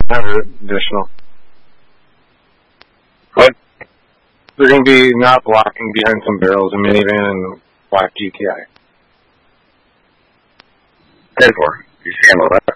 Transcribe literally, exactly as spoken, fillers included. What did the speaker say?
Not additional. What? They're going to be not blocking behind some barrels, a minivan, and black G T I. Paid for. You can handle that.